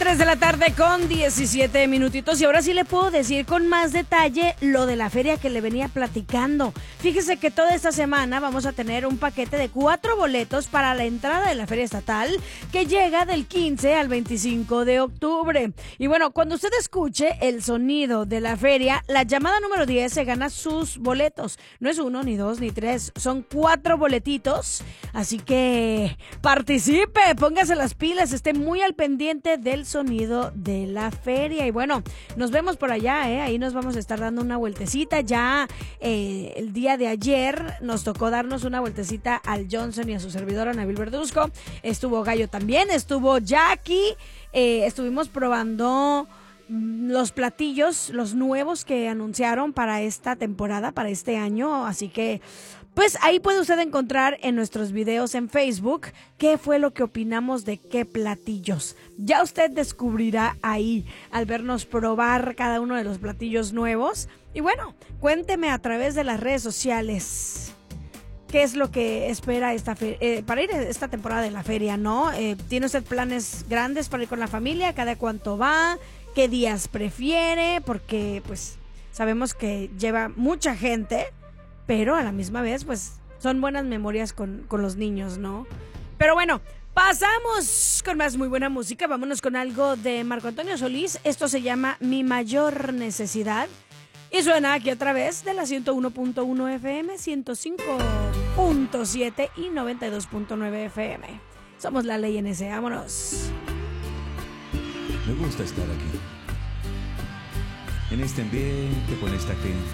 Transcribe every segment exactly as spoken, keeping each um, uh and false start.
tres de la tarde con diecisiete minutitos y ahora sí le puedo decir con más detalle lo de la feria que le venía platicando. Fíjese que toda esta semana vamos a tener un paquete de cuatro boletos para la entrada de la feria estatal que llega del quince al veinticinco de octubre. Y bueno, cuando usted escuche el sonido de la feria, la llamada número diez se gana sus boletos. No es uno, ni dos, ni tres, son cuatro boletitos. Así que participe, póngase las pilas, esté muy al pendiente del sonido de la feria. Y bueno, nos vemos por allá, ¿eh? Ahí nos vamos a estar dando una vueltecita. Ya eh, el día de ayer nos tocó darnos una vueltecita al Johnson y a su servidora Nabil Verduzco. Estuvo Gallo también, estuvo Jackie, eh, estuvimos probando los platillos, los nuevos que anunciaron para esta temporada, para este año, así que pues ahí puede usted encontrar en nuestros videos en Facebook qué fue lo que opinamos de qué platillos. Ya usted descubrirá ahí al vernos probar cada uno de los platillos nuevos. Y bueno, cuénteme a través de las redes sociales qué es lo que espera esta fe- eh, para ir a esta temporada de la feria, ¿no? Eh, ¿Tiene usted planes grandes para ir con la familia? ¿Cada cuánto va? ¿Qué días prefiere? Porque pues sabemos que lleva mucha gente, pero a la misma vez pues son buenas memorias con, con los niños, ¿no? Pero bueno, pasamos con más muy buena música. Vámonos con algo de Marco Antonio Solís. Esto se llama Mi Mayor Necesidad y suena aquí a través de la ciento uno punto uno F M, ciento cinco punto siete y noventa y dos punto nueve F M. Somos la ley N S. Vámonos. Me gusta estar aquí, en este ambiente, con esta gente.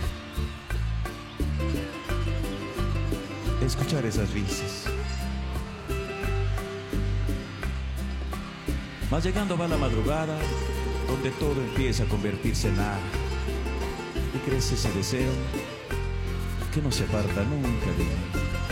Escuchar esas risas. Más llegando va la madrugada, donde todo empieza a convertirse en nada. Y crece ese deseo que no se aparta nunca de mí.